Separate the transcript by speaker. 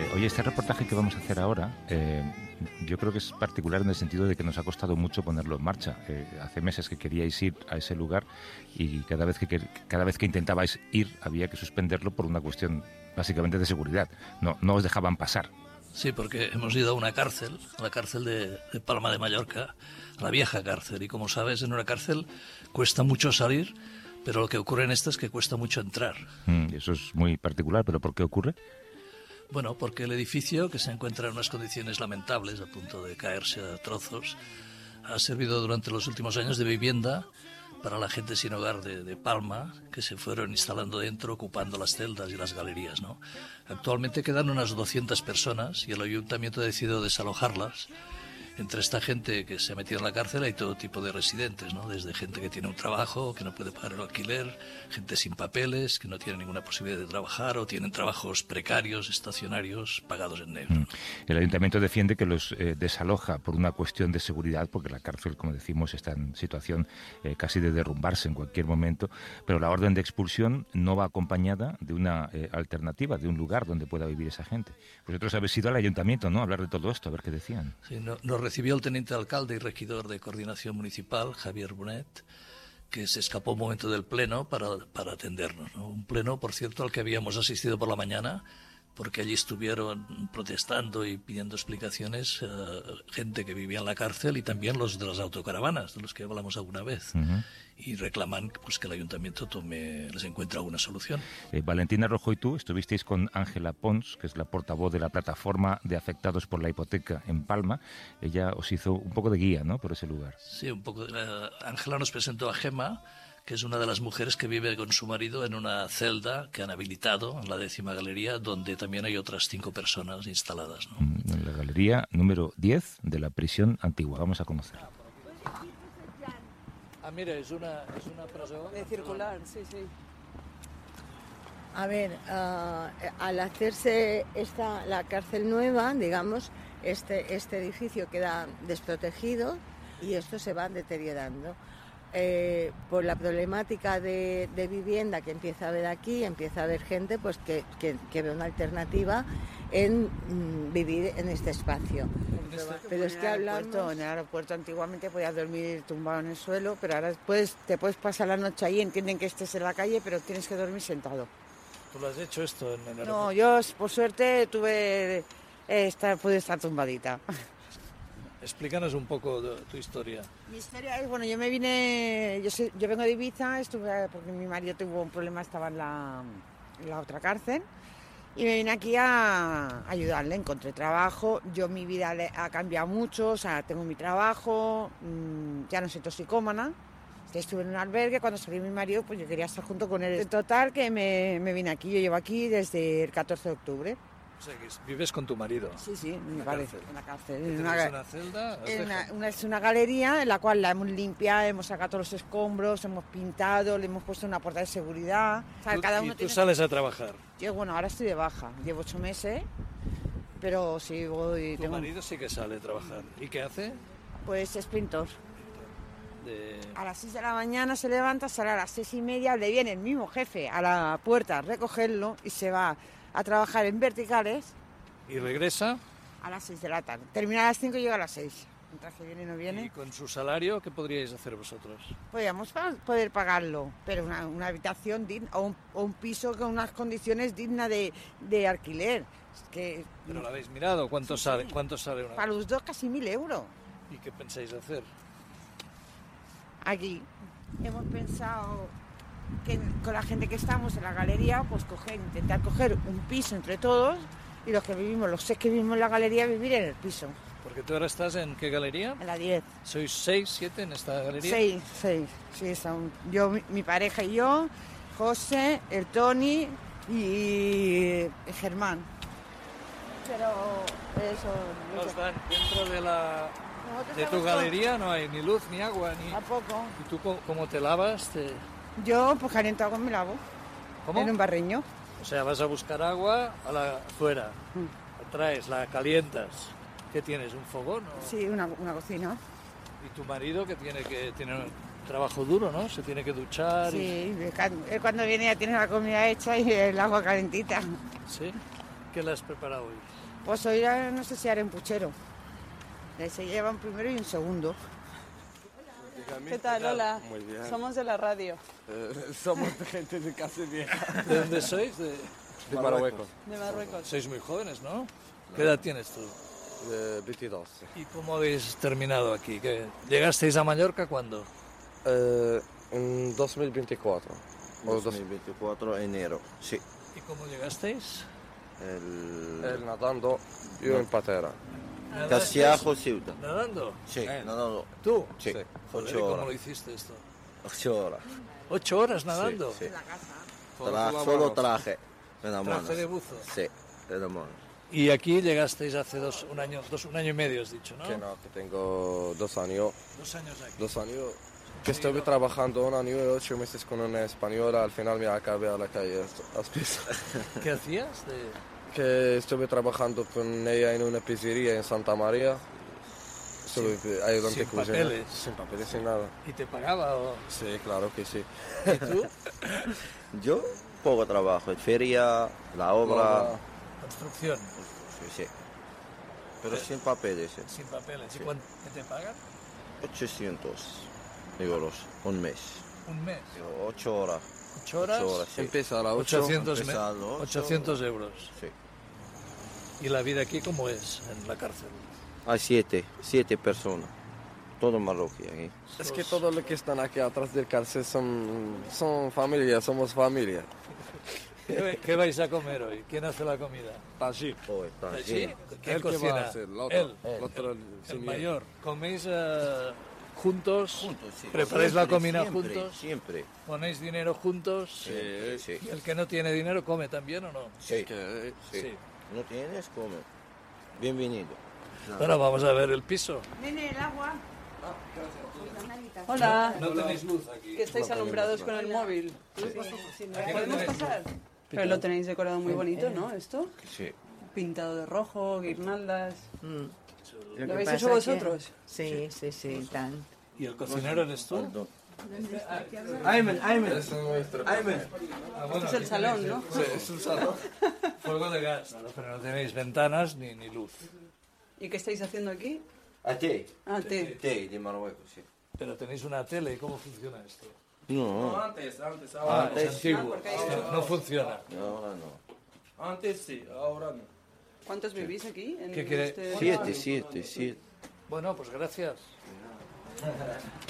Speaker 1: Oye, este reportaje que vamos a hacer ahora, yo creo que es particular en el sentido de que nos ha costado mucho ponerlo en marcha. Hace meses que queríais ir a ese lugar y cada vez que intentabais ir había que suspenderlo por una cuestión básicamente de seguridad. No os dejaban pasar.
Speaker 2: Sí, porque hemos ido a la cárcel de Palma de Mallorca, a la vieja cárcel. Y como sabes, en una cárcel cuesta mucho salir, pero lo que ocurre en esta es que cuesta mucho entrar.
Speaker 1: Eso es muy particular, ¿pero por qué ocurre?
Speaker 2: Bueno, porque el edificio, que se encuentra en unas condiciones lamentables, a punto de caerse a trozos, ha servido durante los últimos años de vivienda para la gente sin hogar de Palma, que se fueron instalando dentro, ocupando las celdas y las galerías, ¿no? Actualmente quedan unas 200 personas y el ayuntamiento ha decidido desalojarlas. Entre esta gente que se ha metido en la cárcel hay todo tipo de residentes, ¿no? Desde gente que tiene un trabajo, que no puede pagar el alquiler, gente sin papeles, que no tiene ninguna posibilidad de trabajar o tienen trabajos precarios, estacionarios, pagados en negro.
Speaker 1: El ayuntamiento defiende que los desaloja por una cuestión de seguridad, porque la cárcel, como decimos, está en situación casi de derrumbarse en cualquier momento, pero la orden de expulsión no va acompañada de una alternativa, de un lugar donde pueda vivir esa gente. Vosotros habéis ido al ayuntamiento, ¿no?, a hablar de todo esto, a ver qué decían.
Speaker 2: Sí, nos recibió el teniente alcalde y regidor de Coordinación Municipal, Javier Bonet, que se escapó un momento del pleno para atendernos, ¿no? Un pleno, por cierto, al que habíamos asistido por la mañana, porque allí estuvieron protestando y pidiendo explicaciones gente que vivía en la cárcel y también los de las autocaravanas, de los que hablamos alguna vez. Y reclaman pues, que el ayuntamiento les encuentre alguna solución.
Speaker 1: Valentina Rojo y tú estuvisteis con Ángela Pons, que es la portavoz de la plataforma de afectados por la hipoteca en Palma. Ella os hizo un poco de guía, ¿no?, por ese lugar.
Speaker 2: Sí, un poco. Ángela nos presentó a Gema, que es una de las mujeres que vive con su marido en una celda que han habilitado en la 10ª galería, donde también hay otras 5 personas instaladas, ¿no?
Speaker 1: En la galería número 10 de la prisión antigua. Vamos a conocerla.
Speaker 2: Mira, es una prisión
Speaker 3: de circular, sí. A ver, al hacerse la cárcel nueva, digamos, este edificio queda desprotegido y esto se va deteriorando. Por la problemática de vivienda que empieza a haber aquí, empieza a haber gente pues que ve una alternativa en vivir en este espacio. Pero es que hablamos...
Speaker 4: En el aeropuerto antiguamente podías dormir tumbado en el suelo, pero ahora te puedes pasar la noche ahí, entienden que estés en la calle, pero tienes que dormir sentado.
Speaker 2: ¿Tú lo has hecho esto en el aeropuerto?
Speaker 4: No, yo por suerte pude estar tumbadita.
Speaker 2: Explícanos un poco tu historia.
Speaker 4: Mi historia es, bueno, yo vengo de Ibiza, estuve porque mi marido tuvo un problema, estaba en la otra cárcel, y me vine aquí a ayudarle, encontré trabajo, mi vida ha cambiado mucho, o sea, tengo mi trabajo, ya no soy toxicómana, estuve en un albergue, cuando salió mi marido, pues yo quería estar junto con él. En total que me vine aquí, yo llevo aquí desde el 14 de octubre.
Speaker 2: O sea, que vives con tu marido.
Speaker 4: Sí, en la cárcel.
Speaker 2: ¿En una celda?
Speaker 4: Es una galería en la cual la hemos limpiado, hemos sacado todos los escombros, hemos pintado, le hemos puesto una puerta de seguridad. O sea, cada uno
Speaker 2: ¿Y tú sales a trabajar?
Speaker 4: Yo, bueno, ahora estoy de baja, llevo 8 meses, pero sí voy...
Speaker 2: ¿Tu marido sí que sale a trabajar? ¿Y qué hace?
Speaker 4: Pues es pintor. A las 6 de la mañana se levanta, sale a las 6:30, le viene el mismo jefe a la puerta a recogerlo y se va a trabajar en verticales.
Speaker 2: ¿Y regresa?
Speaker 4: A las 6 de la tarde. Termina a las 5 y llega a las 6. Mientras que viene, no viene.
Speaker 2: ¿Y con su salario qué podríais hacer vosotros?
Speaker 4: Podríamos poder pagarlo, pero una habitación digna o un piso con unas condiciones dignas de alquiler.
Speaker 2: ¿Pero lo habéis mirado? ¿Cuánto sale una?
Speaker 4: Para los dos casi 1.000 euros.
Speaker 2: ¿Y qué pensáis hacer?
Speaker 4: Aquí hemos pensado que con la gente que estamos en la galería, pues intentar coger un piso entre todos y los 6 que vivimos en la galería, vivir en el piso.
Speaker 2: Porque tú ahora estás ¿en qué galería?
Speaker 4: En la 10.
Speaker 2: ¿Sois 6, 7 en esta galería?
Speaker 4: 6, sí, son yo, mi pareja y yo, José, el Tony y Germán. Pero eso...
Speaker 2: ¿Nos dan dentro de tu galería? No hay ni luz, ni agua, ni...
Speaker 4: Tampoco.
Speaker 2: ¿Y tú cómo te lavas?
Speaker 4: Yo, pues caliento agua y me lavo.
Speaker 2: ¿Cómo?
Speaker 4: En un barreño.
Speaker 2: O sea, vas a buscar agua afuera, la traes, la calientas. ¿Qué tienes, un fogón? ¿O?
Speaker 4: Sí, una cocina.
Speaker 2: ¿Y tu marido que tiene un trabajo duro, ¿no? Se tiene que duchar.
Speaker 4: Sí, él cuando viene ya tiene la comida hecha y el agua calentita.
Speaker 2: ¿Sí? ¿Qué le has preparado hoy?
Speaker 4: Pues hoy no sé si haré un puchero. Se lleva un primero y un segundo.
Speaker 5: ¿Qué tal? Hola.
Speaker 6: Muy bien.
Speaker 5: Somos de la radio.
Speaker 6: Somos de gente de casa vieja.
Speaker 2: ¿De dónde sois?
Speaker 6: De Marruecos.
Speaker 5: De Marruecos.
Speaker 2: Sois muy jóvenes, ¿no? ¿Qué edad tienes tú?
Speaker 6: De 22.
Speaker 2: ¿Y cómo habéis terminado aquí? ¿Llegasteis a Mallorca cuándo?
Speaker 6: En 2024. O
Speaker 7: 2024 enero, sí.
Speaker 2: ¿Y cómo llegasteis?
Speaker 6: Él nadando, yo en patera.
Speaker 7: Casiajo, Ceuta.
Speaker 2: ¿Nadando?
Speaker 7: Sí, nadando.
Speaker 2: ¿Tú?
Speaker 7: Sí,
Speaker 2: Joder,
Speaker 7: 8
Speaker 2: ¿cómo
Speaker 7: horas.
Speaker 2: lo hiciste esto?
Speaker 7: 8 horas.
Speaker 2: 8 horas nadando.
Speaker 7: Sí, sí.
Speaker 6: Solo
Speaker 7: Solo traje. En la mano.
Speaker 2: Traje de buzo.
Speaker 7: Sí, en la mano.
Speaker 2: Y aquí llegasteis hace un año y medio, has dicho, ¿no?
Speaker 6: Que no, que tengo 2 años.
Speaker 2: 2 años aquí.
Speaker 6: 2 años. Que estuve trabajando 1 año y 8 meses con una española. Al final me acabé a la calle.
Speaker 2: ¿Qué hacías?
Speaker 6: Que estuve trabajando con ella en una pizzería en Santa María. Estuve ayudante
Speaker 2: sin
Speaker 6: cocina.
Speaker 2: papeles.
Speaker 6: Sin papeles, sin nada.
Speaker 2: ¿Y te pagaba o...?
Speaker 6: Sí, claro que sí.
Speaker 2: ¿Y tú?
Speaker 7: Yo, poco trabajo. En feria, la obra.
Speaker 2: Construcción,
Speaker 7: Sí, sí. Pero sin papeles.
Speaker 2: sin papeles. ¿Y
Speaker 7: Sí.
Speaker 2: cuánto te pagan?
Speaker 7: 800 euros, un mes.
Speaker 2: Un mes.
Speaker 7: 8 horas.
Speaker 2: 8 horas,
Speaker 7: 8 horas, sí.
Speaker 6: Empieza a las 8.
Speaker 2: 800,
Speaker 7: Empieza a las 8.
Speaker 2: 800 euros.
Speaker 7: Sí.
Speaker 2: ¿Y la vida aquí cómo es en la cárcel?
Speaker 7: Hay 7 personas. Todo Marroquí aquí.
Speaker 6: Es que todos los que están aquí atrás del cárcel son familia, somos familia.
Speaker 2: ¿Qué vais a comer hoy? ¿Quién hace la comida?
Speaker 6: Allí.
Speaker 7: Oh, está
Speaker 2: ¿Sí?
Speaker 7: lleno.
Speaker 2: ¿Quién
Speaker 6: ¿El que
Speaker 2: cocina?
Speaker 6: va a hacer? El otro.
Speaker 2: Él,
Speaker 6: El otro,
Speaker 2: el
Speaker 6: señor.
Speaker 2: mayor. ¿Coméis juntos?
Speaker 7: Juntos, sí.
Speaker 2: ¿Preparáis la
Speaker 7: Siempre,
Speaker 2: comida
Speaker 7: siempre,
Speaker 2: juntos?
Speaker 7: Siempre.
Speaker 2: ¿Ponéis dinero juntos?
Speaker 7: Sí, sí.
Speaker 2: ¿Y el que no tiene dinero come también o no?
Speaker 7: Sí.
Speaker 6: Que-
Speaker 7: Sí.
Speaker 2: Sí.
Speaker 7: ¿No tienes? Come. Bienvenido.
Speaker 2: Bueno, vamos a ver el piso.
Speaker 4: Nene, el agua.
Speaker 5: Hola.
Speaker 2: No tenéis luz aquí.
Speaker 5: Que estáis alumbrados con el móvil. ¿Podemos pasar? Pero lo tenéis decorado muy bonito, ¿no? Esto.
Speaker 7: Sí.
Speaker 5: Pintado de rojo, guirnaldas.
Speaker 3: Lo
Speaker 5: ¿Lo
Speaker 3: que
Speaker 5: habéis
Speaker 3: pasa
Speaker 5: hecho
Speaker 3: que-
Speaker 5: vosotros?
Speaker 3: Sí, sí, sí, tan.
Speaker 2: ¿Y el cocinero eres tú?
Speaker 6: Es nuestro.
Speaker 2: Ah, bueno,
Speaker 5: Este es el
Speaker 2: aquí
Speaker 5: salón,
Speaker 2: tenéis
Speaker 5: ¿no?
Speaker 2: Sí, es un salón. Fuego de gas, pero no tenéis ventanas ni luz.
Speaker 5: ¿Y qué estáis haciendo aquí?
Speaker 7: ¿A ti?
Speaker 5: Ah, té.
Speaker 7: Té de Marruecos, sí.
Speaker 2: Pero tenéis una tele, ¿cómo funciona esto?
Speaker 7: No,
Speaker 8: Antes,
Speaker 2: Es
Speaker 7: antes sí.
Speaker 2: antiguo, no funciona.
Speaker 7: Ahora no.
Speaker 8: antes sí, ahora no.
Speaker 5: ¿Cuántos vivís aquí? En
Speaker 2: ¿Qué quiere?
Speaker 5: este-
Speaker 7: 7.
Speaker 2: Bueno, pues gracias.